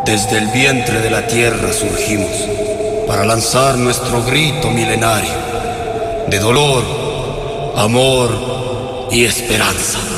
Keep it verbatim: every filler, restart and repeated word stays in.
Desde el vientre de la tierra surgimos para lanzar nuestro grito milenario de dolor, amor y esperanza.